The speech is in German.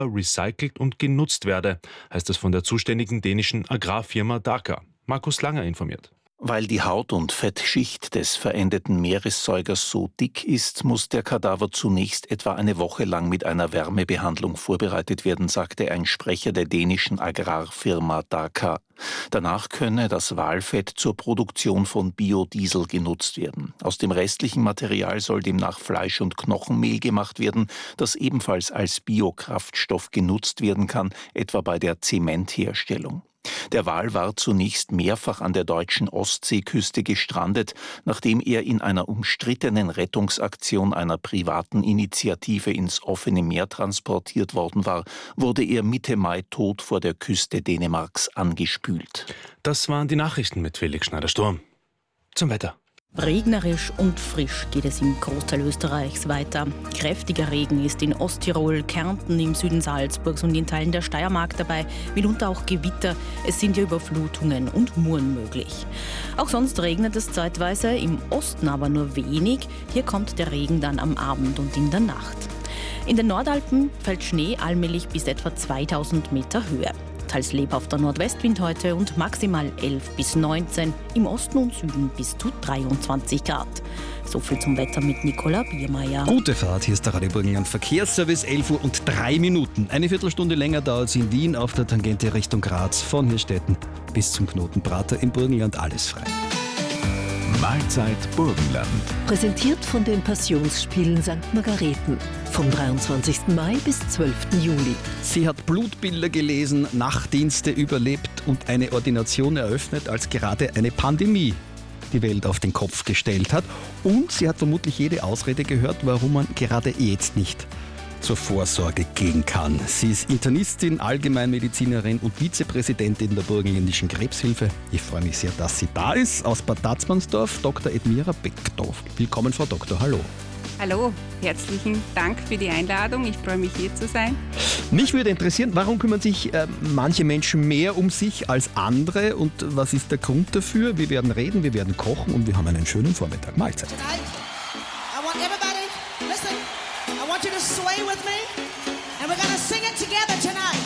recycelt und genutzt werde, heißt es von der zuständigen dänischen Agrarfirma Daka. Markus Langer informiert. Weil die Haut- und Fettschicht des verendeten Meeressäugers so dick ist, muss der Kadaver zunächst etwa eine Woche lang mit einer Wärmebehandlung vorbereitet werden, sagte ein Sprecher der dänischen Agrarfirma Daka. Danach könne das Walfett zur Produktion von Biodiesel genutzt werden. Aus dem restlichen Material soll demnach Fleisch- und Knochenmehl gemacht werden, das ebenfalls als Biokraftstoff genutzt werden kann, etwa bei der Zementherstellung. Der Wal war zunächst mehrfach an der deutschen Ostseeküste gestrandet. Nachdem er in einer umstrittenen Rettungsaktion einer privaten Initiative ins offene Meer transportiert worden war, wurde er Mitte Mai tot vor der Küste Dänemarks angespült. Das waren die Nachrichten mit Felix Schneider-Sturm. Zum Wetter. Regnerisch und frisch geht es im Großteil Österreichs weiter. Kräftiger Regen ist in Osttirol, Kärnten, im Süden Salzburgs und in Teilen der Steiermark dabei, mitunter auch Gewitter. Es sind ja Überflutungen und Muren möglich. Auch sonst regnet es zeitweise, im Osten aber nur wenig. Hier kommt der Regen dann am Abend und in der Nacht. In den Nordalpen fällt Schnee allmählich bis etwa 2000 Meter Höhe. Teils lebhafter Nordwestwind heute und maximal 11 bis 19, im Osten und Süden bis zu 23 Grad. So viel zum Wetter mit Nicola Biermeier. Gute Fahrt, hier ist der Radio Burgenland Verkehrsservice, 11:03 Uhr. Eine Viertelstunde länger dauert es in Wien auf der Tangente Richtung Graz, von Hirstetten bis zum Knoten Prater im Burgenland, alles frei. Mahlzeit Burgenland. Präsentiert von den Passionsspielen St. Margareten. Vom 23. Mai bis 12. Juli. Sie hat Blutbilder gelesen, Nachtdienste überlebt und eine Ordination eröffnet, als gerade eine Pandemie die Welt auf den Kopf gestellt hat. Und sie hat vermutlich jede Ausrede gehört, warum man gerade jetzt nicht zur Vorsorge gehen kann. Sie ist Internistin, Allgemeinmedizinerin und Vizepräsidentin der Burgenländischen Krebshilfe. Ich freue mich sehr, dass sie da ist. Aus Bad Tatzmannsdorf, Dr. Edmira Beckdorf. Willkommen, Frau Doktor. Hallo. Hallo, herzlichen Dank für die Einladung. Ich freue mich, hier zu sein. Mich würde interessieren, warum kümmern sich manche Menschen mehr um sich als andere und was ist der Grund dafür? Wir werden reden, wir werden kochen und wir haben einen schönen Vormittag. Mahlzeit. I want everybody, listen, I want you to sway with me and we're going to sing it together tonight.